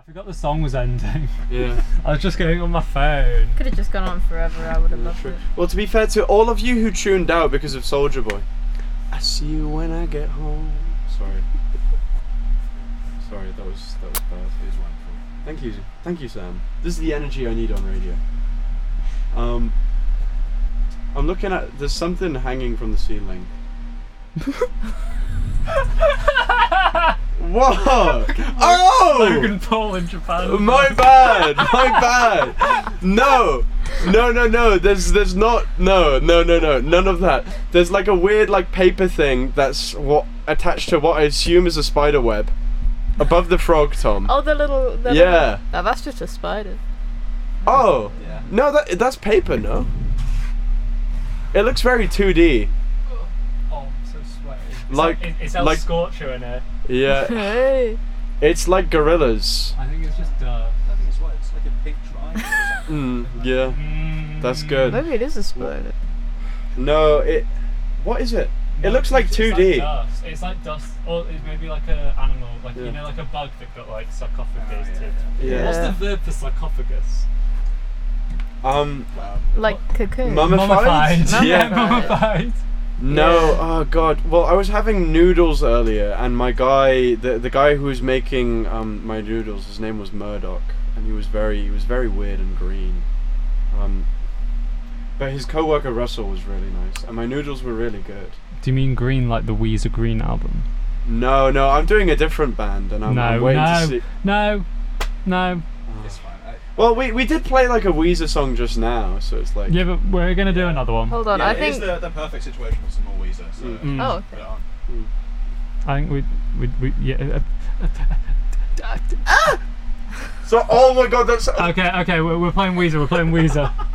forgot the song was ending. Yeah. I was just going on my phone. Could have just gone on forever. I would have loved True. it. Well, to be fair to all of you who tuned out because of Soldier Boy, I see you when I get home. Sorry, that was bad. It is wonderful. Thank you, Sam. This is the energy I need on radio. I'm looking at. There's something hanging from the ceiling. What? Oh! Logan Paul in Japan. My bad. No. There's not. No. None of that. There's like a weird like paper thing that's attached to what I assume is a spider web above the frog, Tom. Oh, the little. Yeah. No, that's just a spider. Oh. Yeah. No, that's paper. No. It looks very 2D. Oh, I'm so sweaty. Like- it's El like- Scorcher in it. Yeah. Hey. It's like gorillas. I think it's just I think it's white. It's like a pink triangle. Yeah. That's good. Maybe it is a spider. No, what is it? It looks like 2D. It's like dust. It's like dust, or it's maybe like an animal, like Yeah. you know, like a bug that got like sarcophagus. Yeah. What's the verb for sarcophagus? Like cocoon. Mummified? Yeah, Mummified. mummified. No, Yeah. oh god. Well, I was having noodles earlier, and my guy, the guy who was making my noodles, his name was Murdoch, and he was very weird and green. But his coworker Russell was really nice, and my noodles were really good. Do you mean Green like the Weezer Green album? No, I'm doing a different band, and I'm waiting to see. No. It's fine. Well, we did play like a Weezer song just now, so it's like. Yeah, but we're gonna do another one. Hold on, Yeah, I it is think. the perfect situation for some more Weezer. So Oh, put okay. it on. I think we yeah. So, oh my god, that's. Okay, we're playing Weezer.